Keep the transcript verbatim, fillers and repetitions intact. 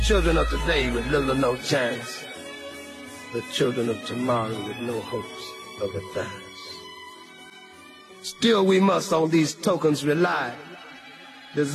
Children of today with little or no chance. The children of tomorrow with no hopes of advance. Still we must on these tokens rely.